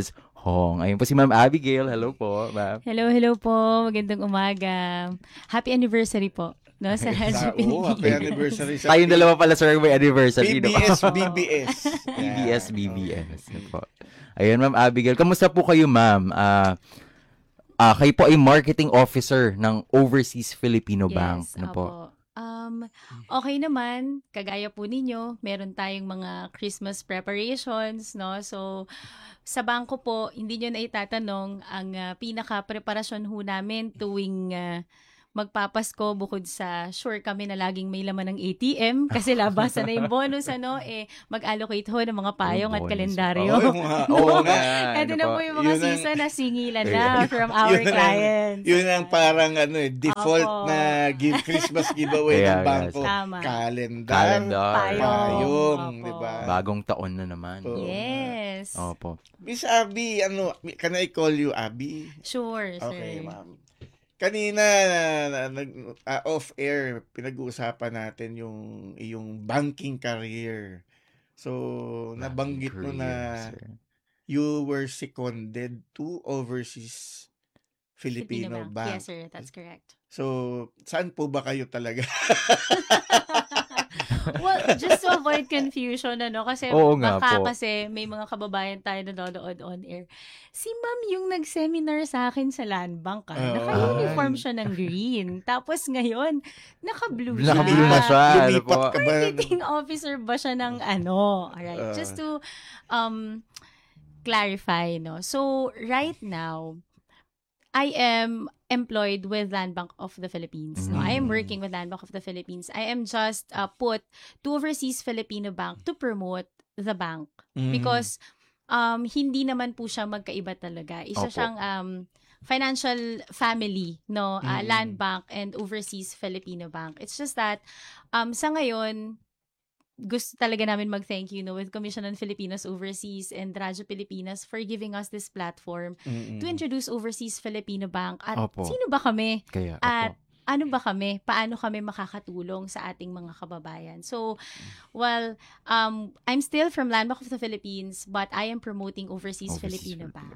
Hong. Ayun po si Ma'am Abigail. Hello po, ma'am. Hello po. Magandang umaga. Happy anniversary po. No, sa Radyo Happy Pilipinas. anniversary sa Tayong dalawa pala, sir, may anniversary. no? BBS. BBS. Ano po. Ayun, Ma'am Abigail. Kamusta po kayo, ma'am? Kayo po ay marketing officer ng Overseas Filipino Bank. Yes, Ano po? opo. Okay naman, kagaya po ninyo, meron tayong mga Christmas preparations, no? So, sa bangko po, hindi nyo na itatanong, ang pinaka-preparasyon ho namin tuwing magpapasko, bukod sa sure kami na laging may laman ng ATM kasi labasan na yung bonus, mag-allocate ho ng mga payong at bonus. kalendaryo. Oo nga. Ito Ano na po? po yung mga Yun ang- season na singilan na from our clients. Yun ang parang default Opo. na Christmas giveaway Kaya ng bangko. Tama. Calendar. Payong. di ba? Bagong taon na naman. Oo. Yes. Opo. Miss Abby, can I call you Abby? Sure, sir. Okay, ma'am. Kanina, off-air, pinag-uusapan natin yung iyong banking career. So, nabanggit mo na Sir. you were seconded to Overseas Filipino Bank. Yes, sir. That's correct. So, saan po ba kayo talaga? Well, just to avoid confusion, kasi Oo nga baka po. kasi may mga kababayan tayo na nanonood on air. Si ma'am yung nag-seminar sa akin sa Land Bank. Naka-uniform siya ng green. Tapos ngayon, naka-blue siya. Naka-blue na siya. Ano po? Lumipat ka ba? Marketing officer ba siya ng Alright, just to clarify, no? So, right now, I am employed with Land Bank of the Philippines. No, I am working with Land Bank of the Philippines. I am just put to Overseas Filipino Bank to promote the bank because hindi naman po siya magkaiba talaga. Isa Opo. siyang financial family, no, Land Bank and Overseas Filipino Bank. It's just that sa ngayon gusto talaga namin mag-thank you with Commission on Filipinos Overseas and Radyo Pilipinas for giving us this platform to introduce Overseas Filipino Bank. At Opo. sino ba kami? Kaya, At opo. ano ba kami? Paano kami makakatulong sa ating mga kababayan? So, well, I'm still from Land Bank of the Philippines, but I am promoting Overseas Filipino Bank.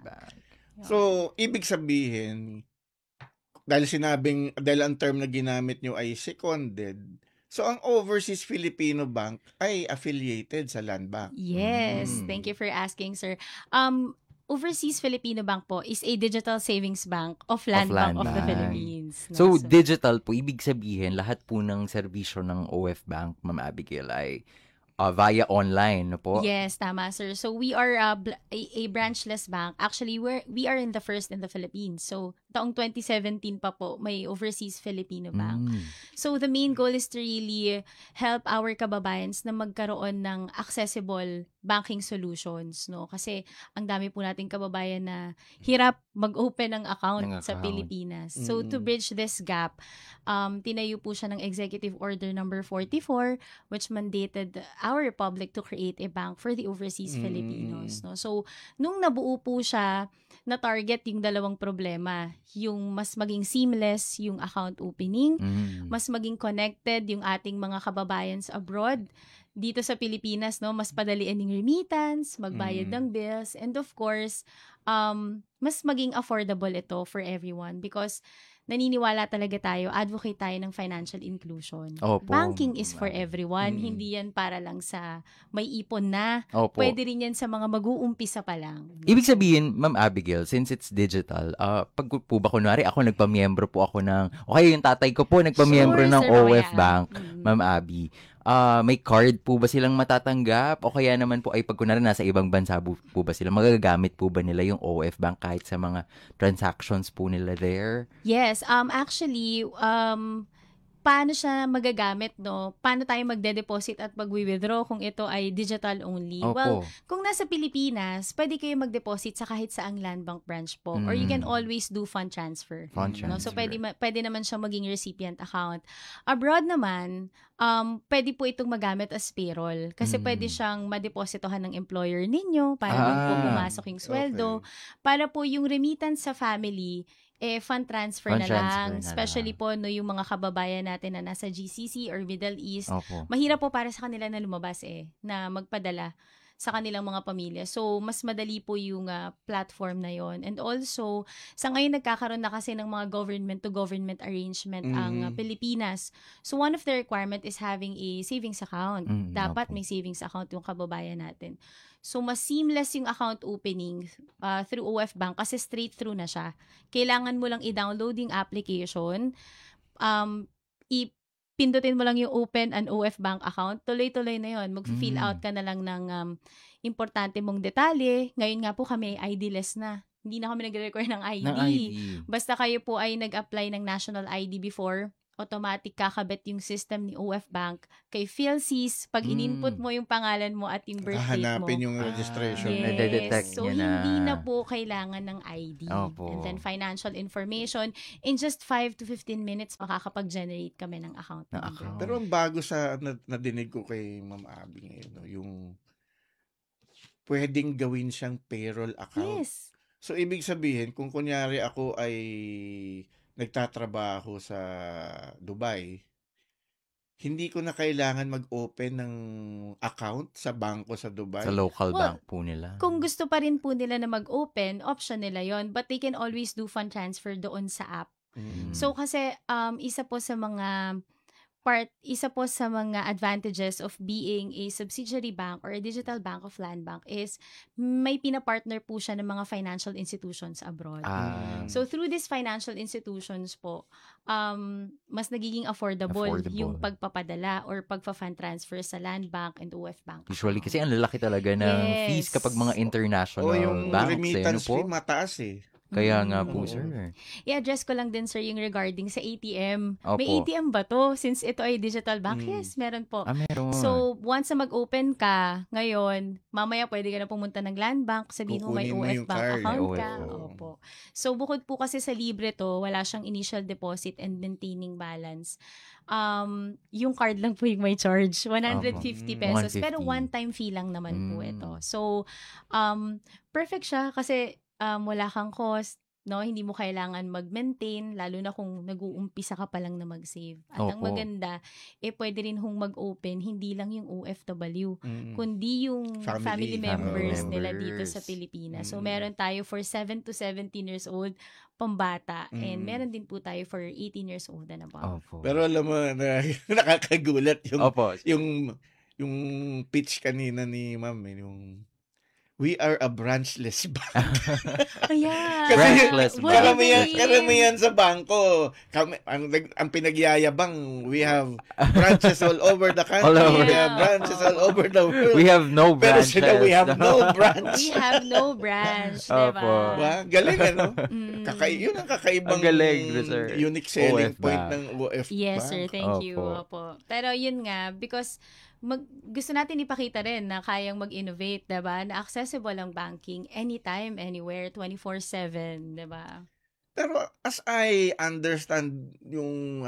So, ibig sabihin, dahil ang term na ginamit nyo ay seconded, so ang Overseas Filipino Bank ay affiliated sa Land Bank. Yes, thank you for asking, sir. Overseas Filipino Bank po is a digital savings bank of Land Bank of the Philippines. So, digital po, ibig sabihin, lahat po ng serbisyo ng OF Bank, Ma'am Abigail, ay via online, no po? Yes, tama, sir. So, we are a branchless bank. Actually, we are in the first in the Philippines. So, taong 2017 pa po, may Overseas Filipino Bank. So, the main goal is to really help our kababayans na magkaroon ng accessible banking solutions, no? Kasi ang dami po nating kababayan na hirap mag-open ng account sa Pilipinas. So, to bridge this gap, tinayo po siya ng Executive Order number 44, which mandated our republic to create a bank for the overseas Filipinos, no? So, nung nabuo po siya, na-target yung dalawang problema. Yung mas maging seamless yung account opening, mas maging connected yung ating mga kababayan sa abroad. Dito sa Pilipinas, no, mas padalian yung remittance, magbayad ng bills, and of course, mas maging affordable ito for everyone because naniniwala talaga tayo, advocate tayo ng financial inclusion. Opo. Banking is for everyone, hindi yan para lang sa may ipon na. Opo. Pwede rin yan sa mga mag-uumpisa pa lang. Ibig sabihin, Ma'am Abigail, since it's digital, pag po ba kunwari, nagpamiyembro po ako ng, okay, yung tatay ko po, nagpamiyembro Sure, ng Sir OF Roya. Bank, Ma'am Abby. May card po ba silang matatanggap? O kaya naman po, ay pag kunwari nasa ibang bansa po ba sila, magagamit po ba nila yung OF Bank kahit sa mga transactions po nila there? Yes, actually, paano siya magagamit, no? Paano tayo magde-deposit at mag-withdraw kung ito ay digital only? Opo. Well, kung nasa Pilipinas, pwede kayo mag-deposit sa kahit saang Land Bank branch po. Or you can always do fund transfer. Fund No? So, transfer. pwede naman siya maging recipient account. Abroad naman, pwede po itong magamit as payroll. Kasi pwede siyang madepositohan ng employer ninyo para doon po pumasok yung sweldo. Para po yung remittance sa family, fund transfer Fund na transfer lang. na Especially lang. po, no, yung mga kababayan natin na nasa GCC or Middle East. Opo. Mahirap po para sa kanila na lumabas na magpadala sa kanilang mga pamilya. So, mas madali po yung platform na yon. And also, sa ngayon nagkakaroon na kasi ng mga government-to-government arrangement ang Pilipinas. So, one of the requirement is having a savings account. Dapat may savings account yung kababayan natin. So, mas seamless yung account opening through OF Bank kasi straight through na siya. Kailangan mo lang i-download yung application, pindutin mo lang yung open an OF Bank account, tuloy-tuloy na yon. Mag-fill out ka na lang ng importante mong detalye. Ngayon nga po kami ID-less na. Hindi na kami nag-require ng ID. Basta kayo po ay nag-apply ng national ID before, automatic kakabit yung system ni OF Bank kay PhilSys. Pag in-input mo yung pangalan mo at yung birth date mo. Hahanapin yung registration. Nade-detect So, niya na. hindi na po kailangan ng ID. Opo. And then, financial information. In just 5 to 15 minutes, makakapag-generate kami ng account number. Pero ang bago sa nadinig ko kay Ma'am Abby ngayon, no, yung pwedeng gawin siyang payroll account. Yes. So, ibig sabihin, kung kunyari ako ay nagtatrabaho sa Dubai, hindi ko na kailangan mag-open ng account sa bangko sa Dubai. Sa local Well, bank po nila. Kung gusto pa rin po nila na mag-open, option nila yon, but they can always do fund transfer doon sa app. So kasi isa po sa mga advantages of being a subsidiary bank or a digital bank of Land Bank is may pina-partner po siya ng mga financial institutions abroad. So through these financial institutions po, mas nagiging affordable yung pagpapadala or pagpa-fund transfer sa Land Bank and OF Bank. Usually kasi ang lalaki talaga ng fees kapag mga international yung banks. remittance po? fee mataas eh. Kaya nga po, sir. I-address ko lang din, sir, yung regarding sa ATM. Opo. May ATM ba to? Since ito ay digital bank? Yes, meron po. Meron. So, once na mag-open ka, ngayon, mamaya pwede ka na pumunta ng Land Bank, sabihin mo may Kukunin mo OF yung Bank card. account May ka. OF. Opo. So, bukod po kasi sa libre to, wala siyang initial deposit and maintaining balance. Yung card lang po yung may charge. 150 pesos. 150. Pero one-time fee lang naman po ito. So, perfect siya kasi wala kang cost. No, hindi mo kailangan mag-maintain, lalo na kung nag-uumpisa ka pa lang na mag-save. At ang maganda, pwede rin hong mag-open, hindi lang yung OFW, kundi yung family members nila dito sa Pilipinas. So, meron tayo for 7 to 17 years old, pambata, and meron din po tayo for 18 years old and above. Pero alam mo, nakakagulat yung pitch kanina ni Ma'am, yung we are a branchless bank. Ayan. Kasi karamihan sa bangko, ang pinagyayabang, we have branches all over the country. We have branches all over the world. We have no branches. Pero sila, we have no branch. We have no branch, diba? Galing, ano? Yun ang kakaibang sir. unique selling OF point Bank. ng OF Yes, Bank. sir. Thank you. Opo. Pero yun nga, because gusto natin ipakita rin na kayang mag-innovate, diba? Na accessible ang banking anytime, anywhere, 24/7, diba? Pero as I understand yung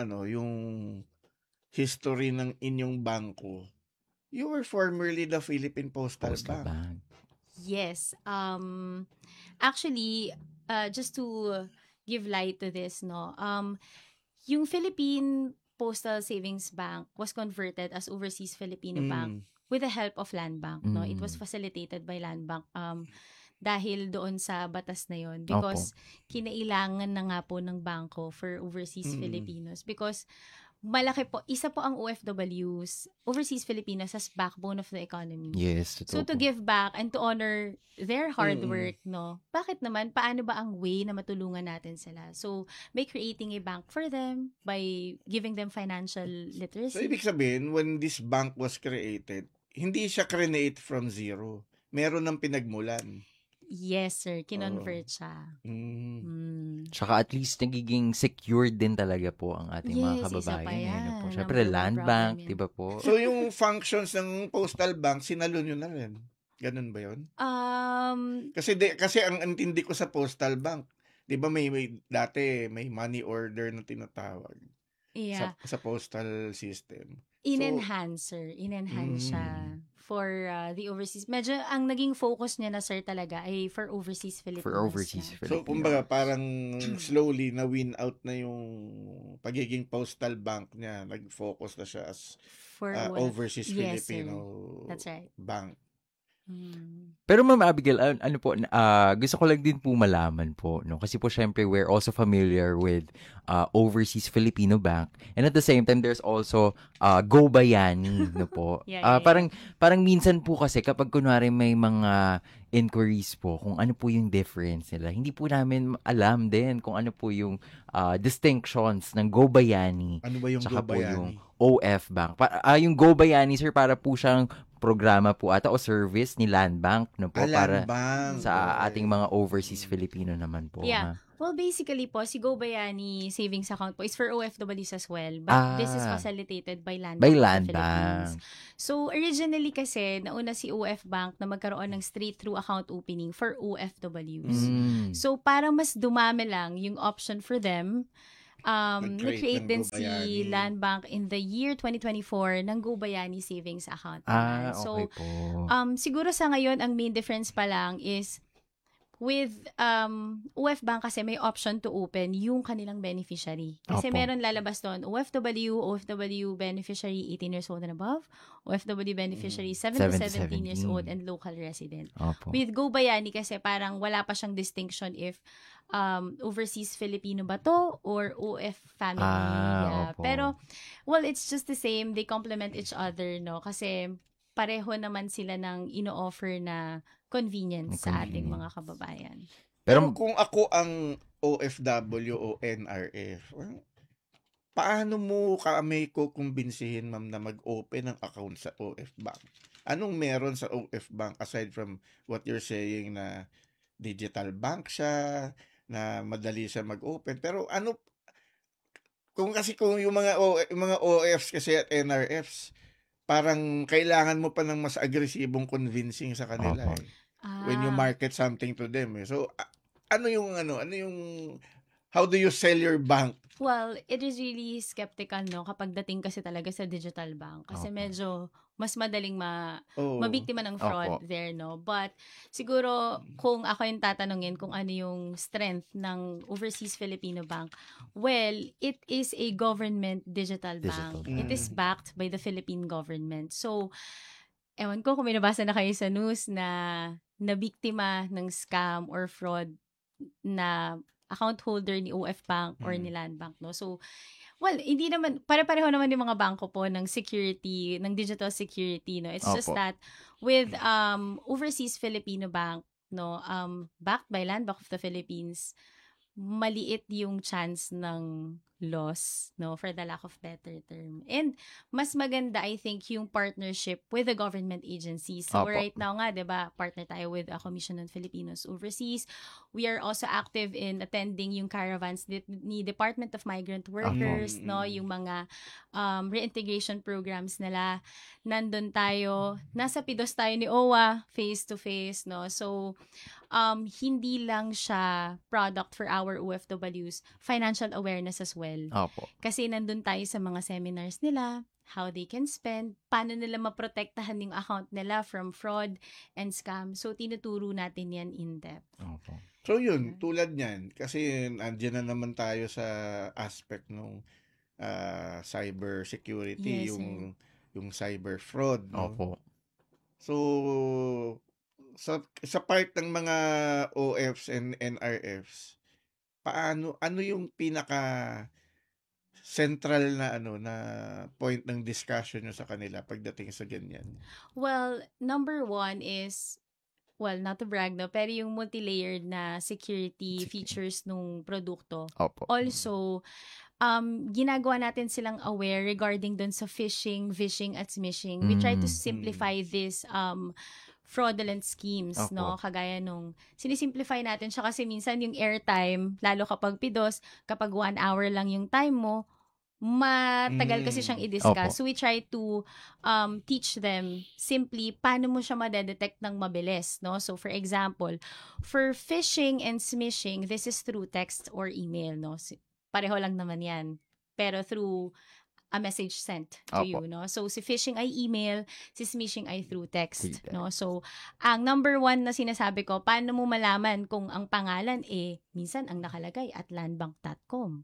history ng inyong bangko, you were formerly the Philippine Postal Bank. Yes. Actually, just to give light to this, no, yung Philippine Postal Savings Bank was converted as Overseas Filipino Bank with the help of Land Bank. No, it was facilitated by Land Bank dahil doon sa batas na yon, because kinailangan na nga po ng bangko for overseas Filipinos, because malaki po, isa po ang OFWs, overseas Filipinos, as backbone of the economy. Yes. So to give back and to honor their hard work, no, bakit naman, paano ba ang way na matulungan natin sila? So by creating a bank for them, by giving them financial literacy. So ibig sabihin, when this bank was created, hindi siya create from zero. Meron ng pinagmulan. Yes, sir. Kinonvert siya. Tsaka at least nagiging secured din talaga po ang ating mga kababayan. Po. Siyempre, Land Bank, di ba po? So, yung functions ng Postal Bank, sinalo nyo na rin. Ganun ba yun? Kasi ang intindi ko sa Postal Bank, di ba may dati may money order na tinatawag sa postal system. In-enhance siya for the overseas. Medyo ang naging focus niya na, sir, talaga ay for overseas Filipinos. So, kumbaga, parang slowly na-win out na yung pagiging postal bank niya. Nag-focus na siya as for overseas yes, Filipino sir. That's right. bank. Pero Ma'am Abigail, ano po, gusto ko lang din po malaman po, no? Kasi po syempre we're also familiar with Overseas Filipino Bank, and at the same time there's also Go Bayani, no po. Yeah. Parang minsan po kasi kapag kunwari may mga inquiries po kung ano po yung difference nila, hindi po namin alam din kung ano po yung distinctions ng Go Bayani. Ano ba yung tsaka Go Bayani? po yung OF Bank. Yung Go Bayani, sir, para po siyang programa po ata o service ni Land Bank, no po, para Land Bank. sa ating mga overseas Filipino naman po. Yeah. Well, basically po, si Go Bayani savings account po is for OFWs as well. But this is facilitated by Land Bank of the Philippines. So, originally kasi, nauna si OF Bank na magkaroon ng straight-through account opening for OFWs. So, para mas dumami lang yung option for them, na-create din si Land Bank in the year 2024 ng Go Bayani Savings Account. Okay So, po. siguro sa ngayon, ang main difference pa lang is with OF Bank kasi may option to open yung kanilang beneficiary. Kasi Opo. meron lalabas doon, OFW beneficiary 18 years old and above, OFW beneficiary 7 to 17 years old, and local resident. Opo. With Go Bayani kasi parang wala pa siyang distinction if overseas Filipino ba to or OF family. Yeah. Opo. Pero, well, it's just the same. They complement each other, no? Kasi pareho naman sila ng ino-offer na convenience sa ating mga kababayan. Pero kung ako ang OFW o NRF, paano mo kami kukumbinsihin, ma'am, na mag-open ng account sa OF Bank? Anong meron sa OF Bank aside from what you're saying na digital bank siya, na madali siya mag-open? Pero ano, kung yung mga OFs kasi at NRFs, parang kailangan mo pa ng mas agresibong convincing sa kanila when you market something to them. So, ano yung how do you sell your bank? Well, it is really skeptical, no? Kapag dating kasi talaga sa digital bank. Kasi medyo mas madaling mabiktima ng fraud there, no? But siguro, kung ako yung tatanungin kung ano yung strength ng Overseas Filipino Bank, well, it is a government digital bank. It is backed by the Philippine government. So, ewan ko kung may nabasa na kayo sa news na nabiktima ng scam or fraud na account holder ni OF Bank or ni Land Bank, no? So, well, hindi naman, pare-pareho naman yung mga bangko po ng security, ng digital security, no? It's just that with Overseas Filipino Bank, no, backed by Land Bank of the Philippines, maliit yung chance ng loss, no, for the lack of better term. And mas maganda, I think, yung partnership with the government agencies. So right now nga, 'di ba, partner tayo with a Commission on Filipinos Overseas. We are also active in attending yung caravans ni Department of Migrant Workers, no, yung mga reintegration programs nila. Nandun tayo, nasa PIDOS tayo ni OWA, face to face, no. So hindi lang siya product for our OFWs, financial awareness as well. Kasi nandun tayo sa mga seminars nila, how they can spend, paano nila maprotektahan yung account nila from fraud and scam. So, tinuturo natin yan in depth. So, yun, tulad niyan, kasi andyan na naman tayo sa aspect ng cyber security, yung cyber fraud. No? So, sa part ng mga OFs and NRFs, ano yung pinaka central na na point ng discussion nyo sa kanila pagdating sa ganyan? Well, number one is, well, not to brag, no, pero yung multi-layered na security features nung produkto. Also, ginagawa natin silang aware regarding dun sa phishing at smishing. We try to simplify this fraudulent schemes, no? Kagaya nung sinisimplify natin siya kasi minsan yung airtime, lalo kapag PIDOS, kapag 1 hour lang yung time mo, matagal kasi siyang i-discuss. So we try to teach them simply paano mo siya madedetect ng mabilis, no? So for example, for phishing and smishing, this is through text or email, no? Pareho lang naman yan. Pero through a message sent to you, no? So, si phishing ay email, si smishing ay through text, no? So, ang number one na sinasabi ko, paano mo malaman kung ang pangalan minsan ang nakalagay at landbank.com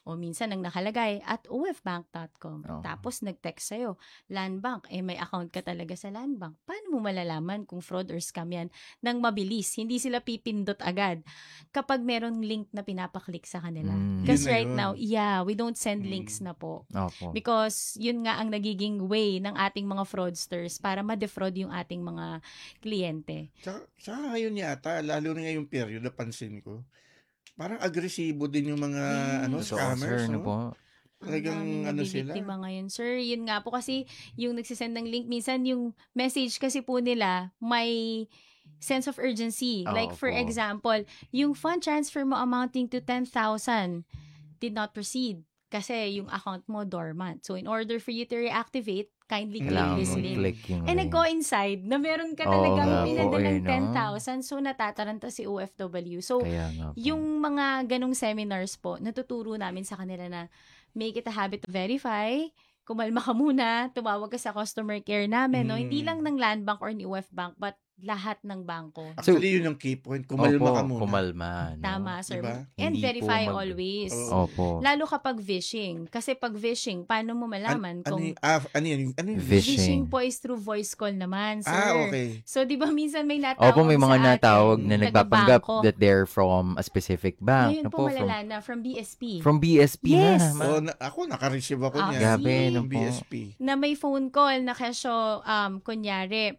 O minsan ang nakalagay at ofbank.com. Oo. Tapos nag-text sa'yo, Land Bank, may account ka talaga sa Land Bank. Paano mo malalaman kung fraud or scam yan? Nang mabilis, hindi sila pipindot agad kapag merong link na pinapaklik sa kanila. Because Yun na right yun. now, we don't send links na po. Opo. Because yun nga ang nagiging way ng ating mga fraudsters para ma-defraud yung ating mga kliyente. Tsaka ngayon yata, lalo na ngayong period, napansin ko, parang agresibo din yung mga Yes. scammers, Sir, no? po? Talagang sila. Nabibiktima ngayon, sir. Yun nga po kasi yung nagsisend ng link, minsan yung message kasi po nila may sense of urgency. Like for Opo. example, yung fund transfer mo amounting to 10,000 did not proceed kasi yung account mo dormant. So in order for you to reactivate, kindly click Kailangan this mo link. click yung And link. nag-coincide na meron ka Oo talagang nga po, pinadalang no? 10,000. So natataranta si OFW. So Kaya nga po. yung mga ganong seminars po, natuturo namin sa kanila na make it a habit to verify, kumalma ka muna, tumawag ka sa customer care namin, no? Hindi lang ng Land Bank or ni UF Bank, but lahat ng bangko. Actually, yun yung key point. Kumalma Opo, ka muna. kumalma. No? Tama, sir. Diba? And Hindi po verify always. Opo. Lalo kapag phishing. Kasi pag phishing, paano mo malaman kung... Ano yun? Phishing. po is through voice call naman, sir. Okay. So, di ba minsan may natawag Opo, may mga sa atin, natawag na nagpapanggap taga-bangko. that they're from a specific bank. Ngayon Ano po from, malala na, from BSP. from BSP Yes. na. Ako, naka-receive ako Ah, niya. Grabe, see? no Yung po. BSP. Na may phone call na kesyo, kunyari,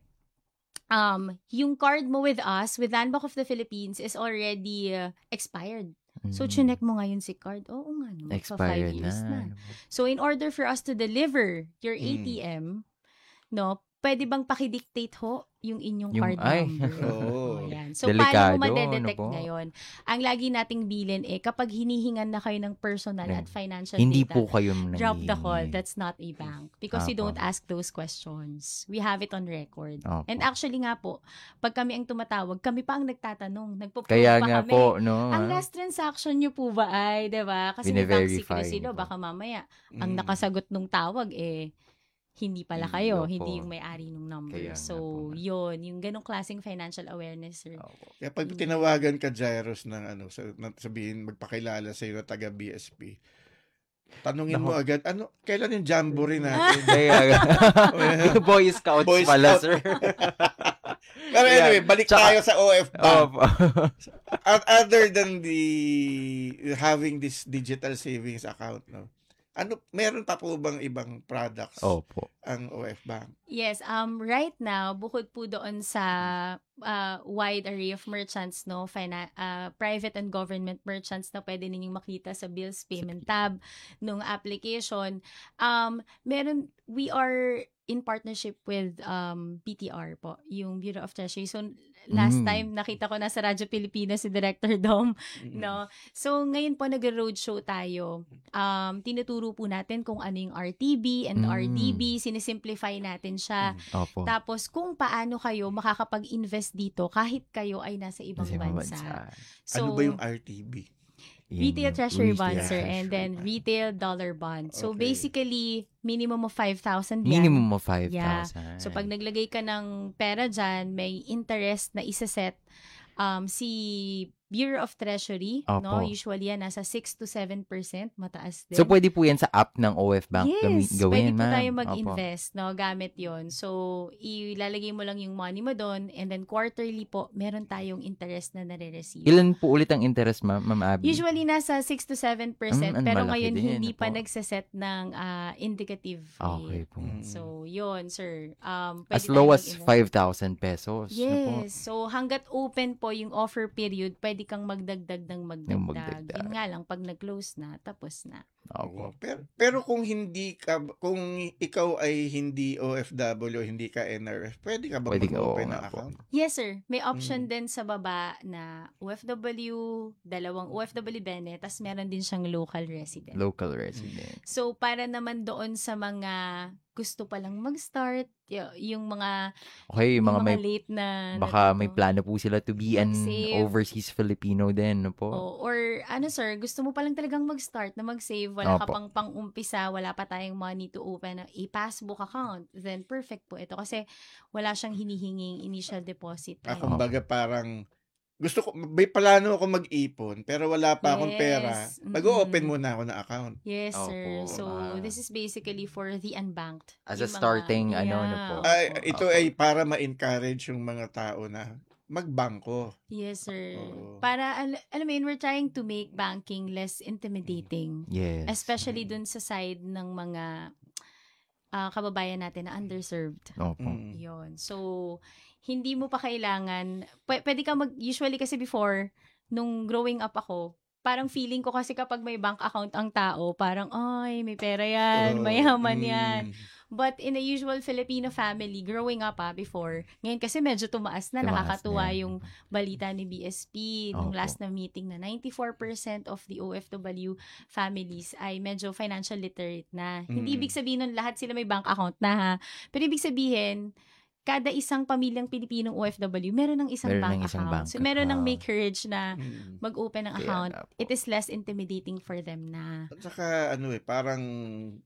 yung card mo with us, with Land Bank of the Philippines, is already expired. So, chinek mo ngayon si card. Oo nga, no, magpa 5 Expired years na. na. So, in order for us to deliver your ATM, no, pwede bang pakidictate ho yung inyong Yung- card ay. number? Oo. Ayan. So, Delikado, paano mo madedetect ano po? ngayon? Ang lagi nating bilin kapag hinihingan na kayo ng personal at financial Hindi data, po kayo drop the nanghihingi. call. That's not a bank. Because you Apo. don't ask those questions. We have it on record. Opo. And actually nga po, pag kami ang tumatawag, kami pa ang nagtatanong. Nagpo-prove Kaya pa nga kami. po, no? Ang last transaction nyo po ba ay, di ba? Kasi may bank Bine-verify secrecy law. po. Baka mamaya, ang nakasagot nung tawag, hindi pala kayo. Opo. Hindi yung may-ari ng number. Kaya nga So, po. yun. Yung ganong klaseng financial awareness, sir. Opo. Kaya pag tinawagan ka, Jairus, ng sabihin, magpakilala sa'yo na taga BSP, tanungin mo agad, kailan yung jamboree natin? Kaya, Boy Scouts Boy pala, Scout. sir. Pero anyway, balik Tsaka- tayo sa OF Bank. Opo. Other than having this digital savings account, no? Meron pa po bang ibang products Opo. ang OF Bank? Yes, right now, bukod po doon sa wide array of merchants, no, private and government merchants na pwede ninyong makita sa bills payment tab nung application, we are in partnership with BTR po, yung Bureau of Treasury. So, last time, nakita ko na sa Radyo Pilipinas si Director Dom, no? So, ngayon po, nag-roadshow tayo. Tinuturo po natin kung ano yung RTB and RDB, sinisimplify natin siya. Opo. Tapos, kung paano kayo makakapag-invest dito kahit kayo ay nasa ibang Sa ibang bansa. So, Ano ba yung RTB? Retail Treasury Retail bonds, sir, and then Treasury retail dollar bond. So, Okay. basically, minimum of 5,000 yan. Minimum of 5,000. Yeah. So, pag naglagay ka ng pera dyan, may interest na isaset si Bureau of Treasury, no? Opo. Usually yan, nasa 6 to 7%, mataas din. So, pwede po yan sa app ng OF Bank Yes, gawin, pwede po ma'am. tayo Opo. mag-invest, no, gamit yon. So, ilalagay mo lang yung money mo doon, and then quarterly po, meron tayong interest na nare-receive. Ilan po ulit ang interest, ma'am Abby? Usually, nasa 6 to 7%, ang pero malaki ngayon, din, hindi pa opo. nagsaset ng indicative Okay rate. po. So, yun, sir. As Pwede low tayo as mag-invest. 5,000 pesos. na po. Yes. So, hanggat open po yung offer period, pwede kang magdagdag ng magdagdag. magdagdag. Yun nga lang, pag nag-close na, tapos na. Opo. Pero kung ikaw ay hindi OFW, hindi ka NRF, pwede ka ba Pwede ka, oo mag-open ng nga po. account? Yes, sir. May option din sa baba na OFW, dalawang OFW bene, tas meron din siyang local resident. Local resident. So, para naman doon sa mga gusto pa lang mag-start, yung mga, Okay, yung mga may late na baka may natuto. plano po sila to be an Mag-save. overseas Filipino din, no po? Or ano sir, gusto mo pa lang talagang mag-start na mag-save, wala ka Opo. pang pang-umpisa, wala pa tayong money to open a passbook account, then perfect po ito kasi wala siyang hinihinging initial deposit. Kumbaga parang may plano ako mag-ipon, pero wala pa akong pera. Yes. Mag-o-open muna ako ng account. Yes, sir. Opo, So, this is basically for the unbanked. As a Yung mga- starting, yeah. po. Ito ay para ma-encourage yung mga tao na magbangko. Yes, sir. Oo. Para, alam mo yun, we're trying to make banking less intimidating. Yes. Especially dun sa side ng mga kababayan natin na underserved. Opo. Yun. So, hindi mo pa kailangan, pwede ka usually kasi before, nung growing up ako, parang feeling ko kasi kapag may bank account ang tao, parang, ay, may pera yan, mayaman yan. But in a usual Filipino family, growing up before, ngayon kasi medyo tumaas na, nakakatuwa yung balita ni BSP nung Opo. last na meeting na 94% of the OFW families ay medyo financial literate na. Hindi ibig sabihin nun lahat sila may bank account na ha. Pero ibig sabihin, kada isang pamilyang Pilipinong OFW, meron ng isang Meron bank ng isang account. bank So, meron ng account. may courage na mag-open ng Kaya account. nga po. It is less intimidating for them na. At saka, parang